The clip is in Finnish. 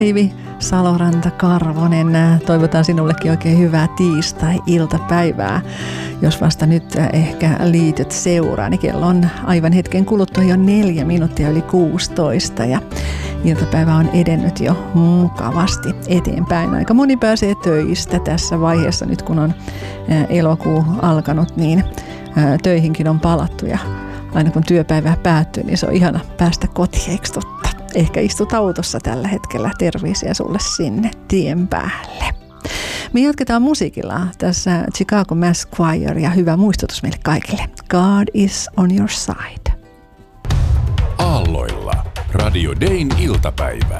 Päivi Saloranta-Karvonen, toivotan sinullekin oikein hyvää tiistai-iltapäivää. Jos vasta nyt ehkä liityt seuraan, niin kello on aivan hetken kuluttua jo 4 minuuttia yli 16 ja iltapäivä on edennyt jo mukavasti eteenpäin. Aika moni pääsee töistä tässä vaiheessa nyt, kun on elokuu alkanut, niin töihinkin on palattu ja aina kun työpäivä päättyy, niin se on ihana päästä kotiin, eikö totta? Ehkä istut autossa tällä hetkellä. Terveisiä sulle sinne tien päälle. Me jatketaan musiikilla. Tässä Chicago Mass Choir ja hyvä muistutus meille kaikille. God is on your side. Aalloilla Radio Dayn iltapäivä.